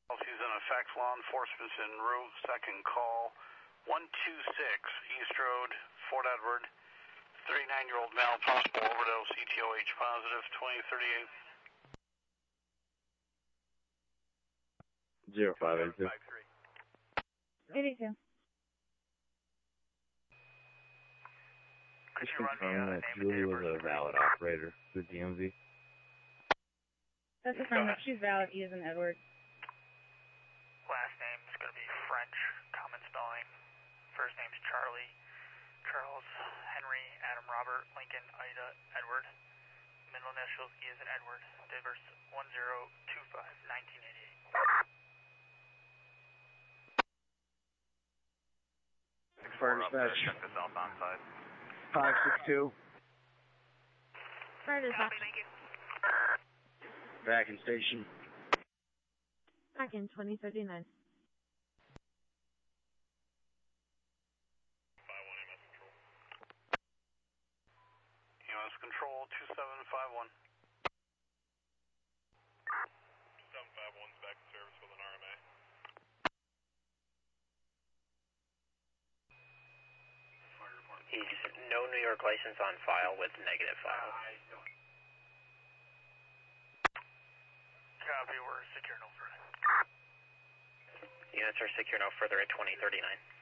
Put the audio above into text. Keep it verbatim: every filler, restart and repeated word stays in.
He's in effect, law enforcement's en route, second call, one two six East Road, Fort Edward, thirty-nine-year-old male, possible overdose, E T O H positive, twenty thirty-eight. Zero five eight two. eighty-two. Just confirm that Julie was a valid operator with D M V. That's confirmed that she's valid. He is an Edward. Last name is going to be French, common spelling. First name's Charlie, Charles, Henry, Adam, Robert, Lincoln, Ida, Edward. Middle initials, E is an Edward. Date of birth one zero two five nineteen eighty-eight. Fire dispatch. Check the southbound side. five six two. Fire dispatch. Thank you. Back in station. Back in twenty thirty-nine. E M S control, two seven five one. two seven five one's back in service with an R M A. He's no New York license on file with negative file. Copy, we're secure no further. Units are secure no further at twenty thirty-nine.